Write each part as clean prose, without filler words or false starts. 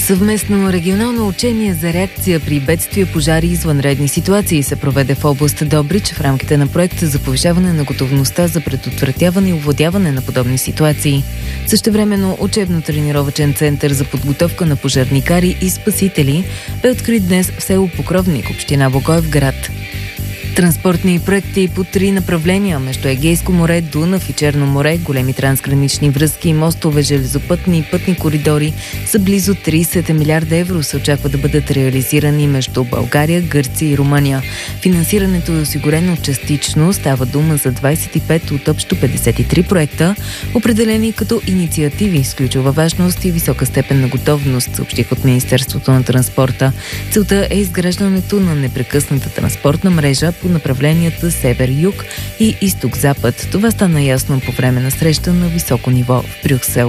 Съвместно регионално учение за реакция при бедствия, пожари и извънредни ситуации се проведе в област Добрич в рамките на проекта за повишаване на готовността за предотвратяване и овладяване на подобни ситуации. Същевременно учебно-тренировъчен център за подготовка на пожарникари и спасители бе открит днес в село Покровник, община Благоевград. Транспортни проекти по 3 направления между Егейско море, Дунав и Черно море, големи трансгранични връзки, мостове, железопътни и пътни коридори са близо 30 милиарда евро се очаква да бъдат реализирани между България, Гърция и Румъния. Финансирането е осигурено частично, става дума за 25 от общо 53 проекта, определени като инициативи с ключова важност и висока степен на готовност, съобщих от Министерството на транспорта. Целта е изграждането на непрекъсната транспортна мрежа по направленията север-юг и изток-запад. Това стана ясно по време на среща на високо ниво в Брюксел.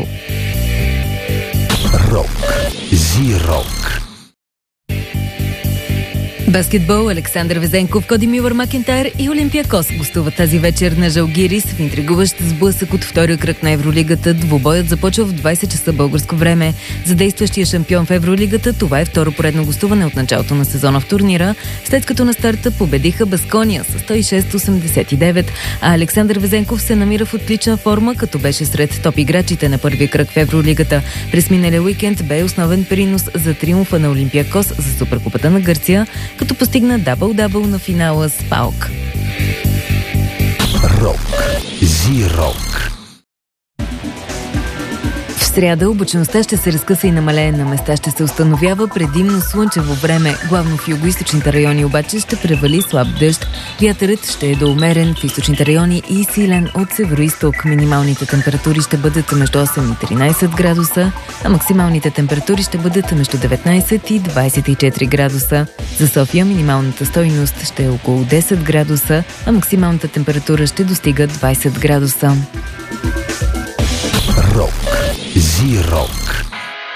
Рок. Зи-рок. Баскетбол. Александър Везенков, Коди Милър Макентайр и Олимпиакос гостуват тази вечер на Жалгирис в интригуващ сблъсък от втория кръг на Евролигата. Двубоят започва в 20 часа българско време. За действащия шампион в Евролигата това е второ поредно гостуване от началото на сезона в турнира, след като на старта победиха Баскония с 106-89, а Александър Везенков се намира в отлична форма, като беше сред топ играчите на първия кръг в Евролигата. През миналия уикенд бе основен принос за триумфа на Олимпиакос за Суперкупата на Гърция, като постигна дабъл-дабъл на финала с ПАОК. Рок. Зи-рок. В сряда облачността ще се разкъса и намалее, на места ще се установява предимно слънчево време. Главно в югоизточните райони обаче ще превали слаб дъжд. Вятърът ще е до умерен в източните райони и силен от североизток. Минималните температури ще бъдат между 8 и 13 градуса, а максималните температури ще бъдат между 19 и 24 градуса. За София минималната стойност ще е около 10 градуса, а максималната температура ще достига 20 градуса. Рок. Зи-рок.